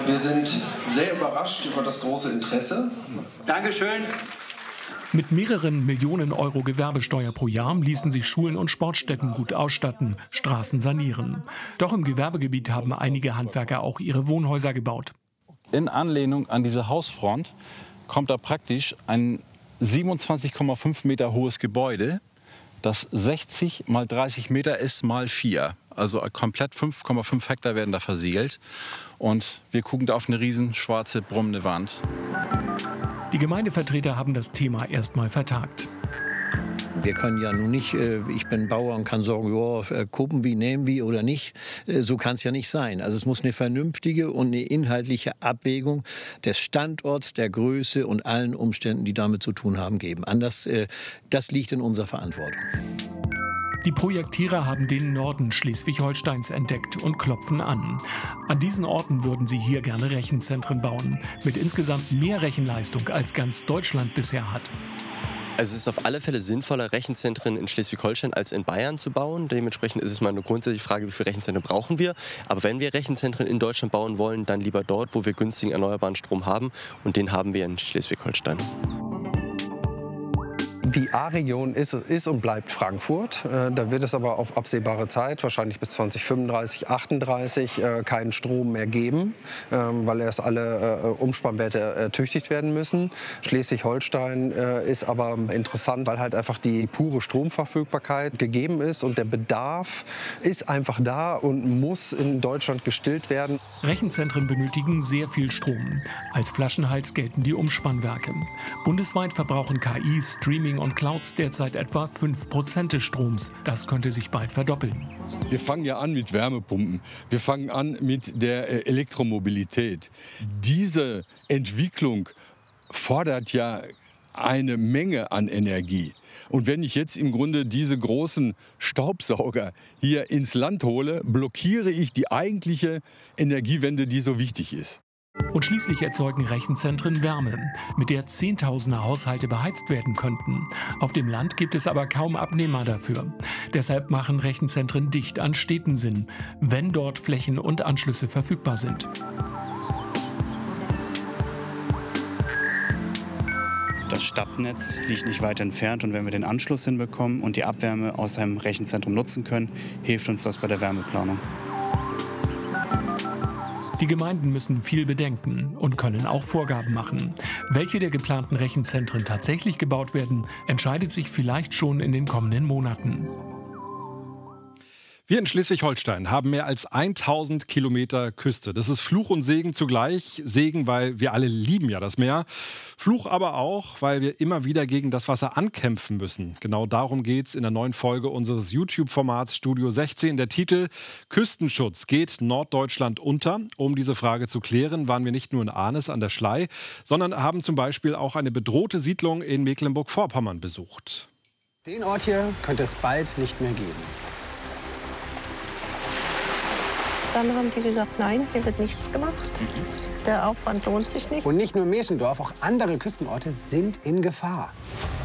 Wir sind sehr überrascht über das große Interesse. Dankeschön. Mit mehreren Millionen Euro Gewerbesteuer pro Jahr ließen sich Schulen und Sportstätten gut ausstatten, Straßen sanieren. Doch im Gewerbegebiet haben einige Handwerker auch ihre Wohnhäuser gebaut. In Anlehnung an diese Hausfront kommt da praktisch ein 27,5 Meter hohes Gebäude, das 60 mal 30 Meter ist mal 4. Also komplett 5,5 Hektar werden da versiegelt. Und wir gucken da auf eine riesen schwarze, brummende Wand. Die Gemeindevertreter haben das Thema erstmal vertagt. Wir können ja nun nicht, ich bin Bauer und kann sagen, ja, gucken wie, nehmen wir oder nicht. So kann es ja nicht sein. Also es muss eine vernünftige und eine inhaltliche Abwägung des Standorts, der Größe und allen Umständen, die damit zu tun haben, geben. Anders, das liegt in unserer Verantwortung. Die Projektierer haben den Norden Schleswig-Holsteins entdeckt und klopfen an. An diesen Orten würden sie hier gerne Rechenzentren bauen, mit insgesamt mehr Rechenleistung als ganz Deutschland bisher hat. Also es ist auf alle Fälle sinnvoller, Rechenzentren in Schleswig-Holstein als in Bayern zu bauen. Dementsprechend ist es mal eine grundsätzliche Frage, wie viele Rechenzentren brauchen wir. Aber wenn wir Rechenzentren in Deutschland bauen wollen, dann lieber dort, wo wir günstigen erneuerbaren Strom haben. Und den haben wir in Schleswig-Holstein. Die A-Region ist und bleibt Frankfurt. Da wird es aber auf absehbare Zeit, wahrscheinlich bis 2035, 2038, keinen Strom mehr geben, weil erst alle Umspannwerte ertüchtigt werden müssen. Schleswig-Holstein ist aber interessant, weil halt einfach die pure Stromverfügbarkeit gegeben ist und der Bedarf ist einfach da und muss in Deutschland gestillt werden. Rechenzentren benötigen sehr viel Strom. Als Flaschenhals gelten die Umspannwerke. Bundesweit verbrauchen KI, Streaming und Clouds derzeit etwa 5% des Stroms. Das könnte sich bald verdoppeln. Wir fangen ja an mit Wärmepumpen. Wir fangen an mit der Elektromobilität. Diese Entwicklung fordert ja eine Menge an Energie. Und wenn ich jetzt im Grunde diese großen Staubsauger hier ins Land hole, blockiere ich die eigentliche Energiewende, die so wichtig ist. Und schließlich erzeugen Rechenzentren Wärme, mit der Zehntausende Haushalte beheizt werden könnten. Auf dem Land gibt es aber kaum Abnehmer dafür. Deshalb machen Rechenzentren dicht an Städten Sinn, wenn dort Flächen und Anschlüsse verfügbar sind. Das Stadtnetz liegt nicht weit entfernt und wenn wir den Anschluss hinbekommen und die Abwärme aus einem Rechenzentrum nutzen können, hilft uns das bei der Wärmeplanung. Die Gemeinden müssen viel bedenken und können auch Vorgaben machen. Welche der geplanten Rechenzentren tatsächlich gebaut werden, entscheidet sich vielleicht schon in den kommenden Monaten. Wir in Schleswig-Holstein haben mehr als 1000 Kilometer Küste. Das ist Fluch und Segen zugleich. Segen, weil wir alle lieben ja das Meer. Fluch aber auch, weil wir immer wieder gegen das Wasser ankämpfen müssen. Genau darum geht's in der neuen Folge unseres YouTube-Formats Studio 16. Der Titel Küstenschutz: Geht Norddeutschland unter? Um diese Frage zu klären, waren wir nicht nur in Arnis an der Schlei, sondern haben zum Beispiel auch eine bedrohte Siedlung in Mecklenburg-Vorpommern besucht. Den Ort hier könnte es bald nicht mehr geben. Dann haben die gesagt, nein, hier wird nichts gemacht. Der Aufwand lohnt sich nicht. Und nicht nur Meschendorf, auch andere Küstenorte sind in Gefahr.